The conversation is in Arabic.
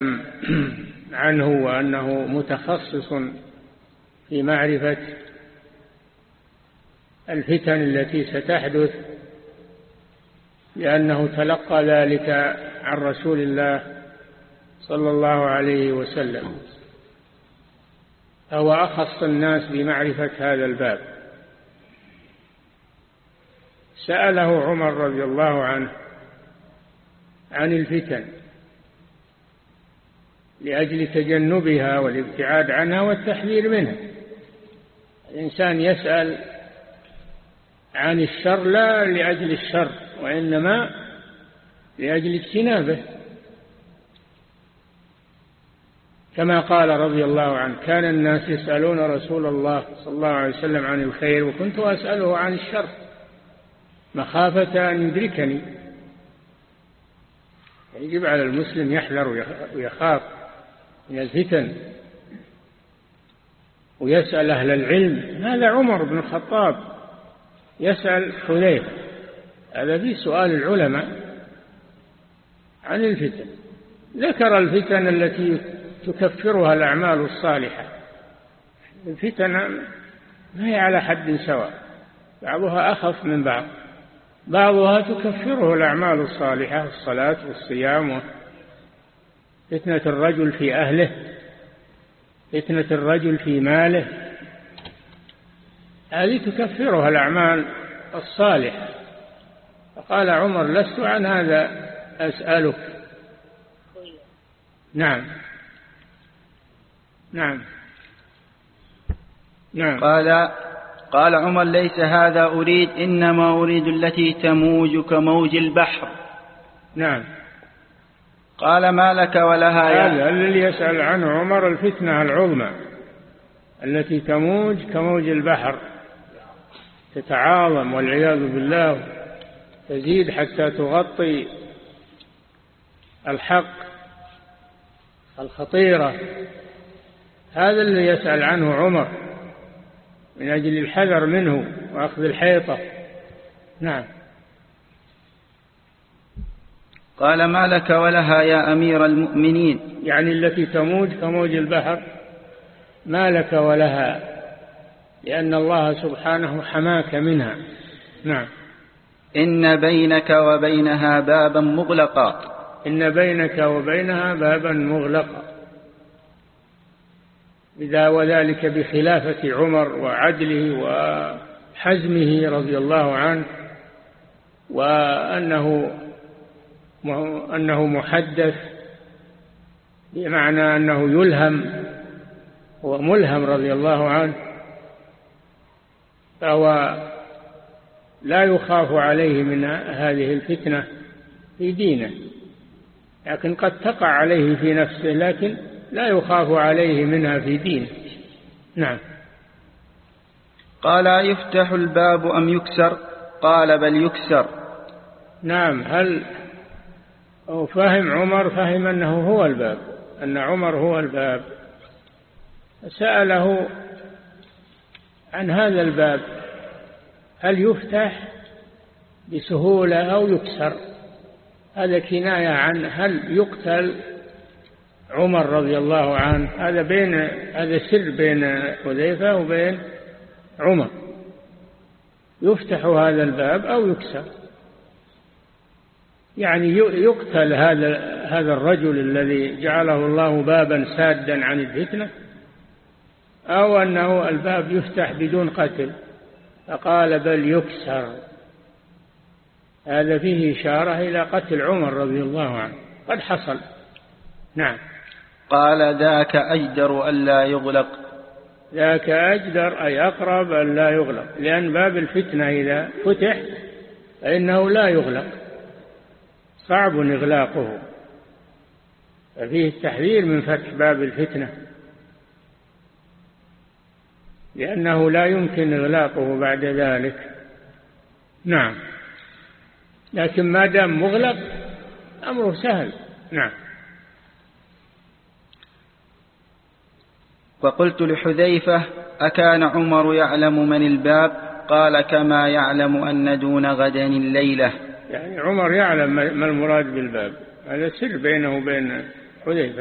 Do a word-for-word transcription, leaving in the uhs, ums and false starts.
عنه وأنه متخصص في معرفة الفتن التي ستحدث، لأنه تلقى ذلك عن رسول الله صلى الله عليه وسلم، فهو أخص الناس بمعرفة هذا الباب. سأله عمر رضي الله عنه عن الفتن لأجل تجنبها والابتعاد عنها والتحذير منها. الإنسان يسأل عن الشر لا لأجل الشر، وإنما لأجل اجتنابه، كما قال رضي الله عنه: كان الناس يسألون رسول الله صلى الله عليه وسلم عن الخير وكنت أسأله عن الشر مخافة أن يدركني. يجب على المسلم يحذر ويخاف من الفتن ويسأل أهل العلم. هذا عمر بن الخطاب يسأل حذيفة، هذا في سؤال العلماء عن الفتن. ذكر الفتن التي تكفرها الأعمال الصالحة. الفتن ما هي على حد سواء، بعضها أخف من بعض. بعضها تكفره الأعمال الصالحة، الصلاة والصيام، فتنة الرجل في أهله، فتنة الرجل في ماله، هذه تكفرها الأعمال الصالحة. فقال عمر: لست عن هذا أسألك. نعم نعم نعم قال قال عمر: ليس هذا أريد، إنما أريد التي تموج كموج البحر. نعم. قال: ما لك ولها يا هذا الذي يسأل عنه عمر الفتنة العظمى التي تموج كموج البحر، تتعاظم والعياذ بالله، تزيد حتى تغطي الحق الخطيرة. هذا الذي يسأل عنه عمر من أجل الحذر منه وأخذ الحيطة. نعم. قال: ما لك ولها يا أمير المؤمنين، يعني التي تموج كموج البحر، ما لك ولها، لأن الله سبحانه حماك منها. نعم. إن بينك وبينها بابا مغلقا. إن بينك وبينها بابا مغلقا، إذا وذلك بخلافة عمر وعدله وحزمه رضي الله عنه، وأنه أنه محدث بمعنى أنه يلهم، هو ملهم رضي الله عنه، فهو لا يخاف عليه من هذه الفتنة في دينه، لكن قد تقع عليه في نفسه، لكن لا يخاف عليه منها في دينه. نعم. قال: يفتح الباب أم يكسر؟ قال: بل يكسر. نعم. هل فهم عمر؟ فهم أنه هو الباب، أن عمر هو الباب. سأله عن هذا الباب، هل يفتح بسهولة أو يكسر؟ هذا كناية عن هل يقتل عمر رضي الله عنه. هذا بين هذا سر بين حذيفة وبين عمر، يفتح هذا الباب أو يكسر، يعني يقتل هذا هذا الرجل الذي جعله الله بابا سادا عن الفتنة، أو أنه الباب يفتح بدون قتل. فقال: بل يكسر. هذا فيه إشارة إلى قتل عمر رضي الله عنه، قد حصل. نعم. قال: ذاك أجدر ألا يغلق. ذاك أجدر أي أقرب ألا يغلق، لأن باب الفتنة إذا فتح فإنه لا يغلق، صعب إغلاقه، ففيه التحذير من فتح باب الفتنة، لأنه لا يمكن إغلاقه بعد ذلك. نعم. لكن ما دام مغلق أمره سهل. نعم. وقلت لحذيفة: أكان عمر يعلم من الباب؟ قال: كما يعلم أن دون غدا الليلة. يعني عمر يعلم ما المراد بالباب، هذا سر بينه وبين حذيفة.